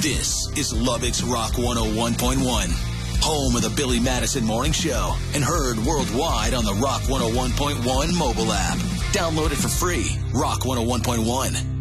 This is Lubbock's Rock 101.1, home of the Billy Madison Morning Show, and heard worldwide on the Rock 101.1 mobile app. Download it for free. Rock 101.1.